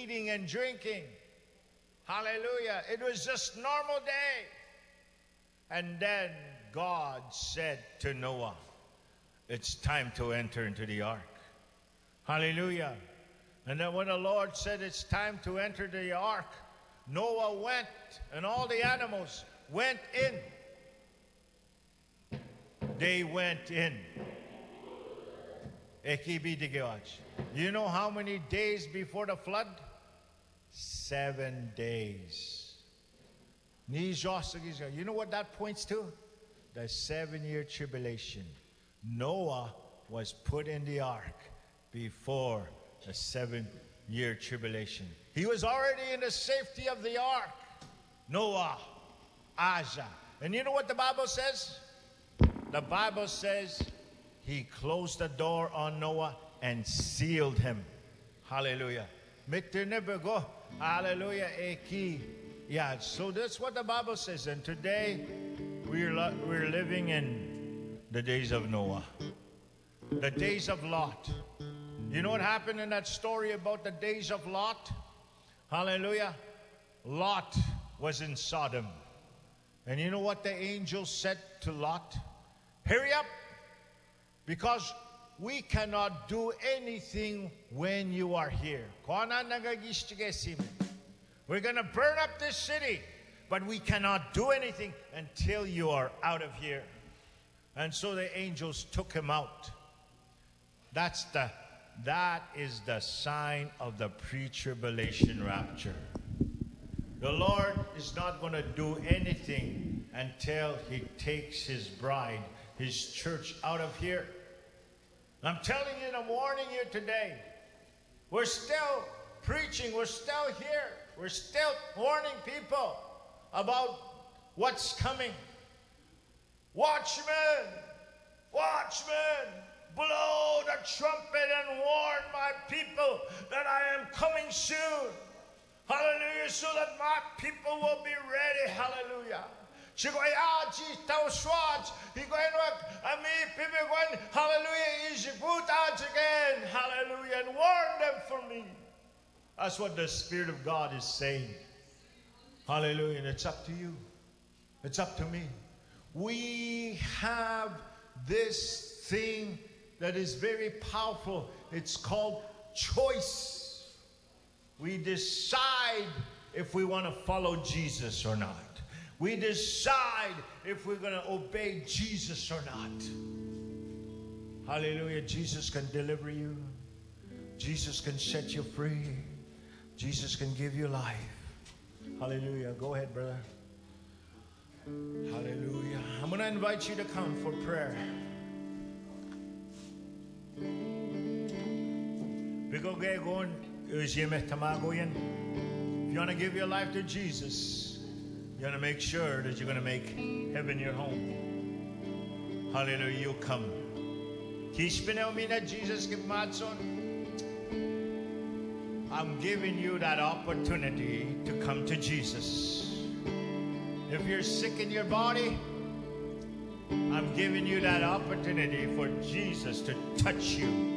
eating and drinking. Hallelujah. It was just normal day. And then God said to Noah, it's time to enter into the ark. Hallelujah. And then when the Lord said it's time to enter the ark, Noah went and all the animals went in. They went in. You know how many days before the flood? 7 days. You know what that points to? The 7-year tribulation. Noah was put in the ark before the 7-year tribulation. He was already in the safety of the ark. Noah, Aja. And you know what the Bible says? The Bible says he closed the door on Noah and sealed him. Hallelujah. Hallelujah. Yeah, so that's what the Bible says. And today we're living in the days of Noah. The days of Lot. You know what happened in that story about the days of Lot? Hallelujah. Lot was in Sodom. And you know what the angel said to Lot? Hurry up, because we cannot do anything when you are here. We're going to burn up this city, but we cannot do anything until you are out of here. And so the angels took him out. That is the sign of the pre-tribulation rapture. The Lord is not going to do anything until he takes his bride, his church, out of here. I'm telling you and I'm warning you today. We're still preaching. We're still here. We're still warning people about what's coming. Watchmen, watchmen, blow the trumpet and warn my people that I am coming soon. Hallelujah, so that my people will be ready. Hallelujah. Hallelujah, and warn them for me. That's what the Spirit of God is saying. Hallelujah, and it's up to you. It's up to me. We have this thing that is very powerful. It's called choice. We decide if we want to follow Jesus or not. We decide if we're going to obey Jesus or not. Hallelujah. Jesus can deliver you. Jesus can set you free. Jesus can give you life. Hallelujah. Go ahead, brother. Hallelujah. I'm going to invite you to come for prayer. If you want to give your life to Jesus, you want to make sure that you're going to make heaven your home. Hallelujah. You come. I'm giving you that opportunity to come to Jesus. If you're sick in your body, I'm giving you that opportunity for Jesus to touch you.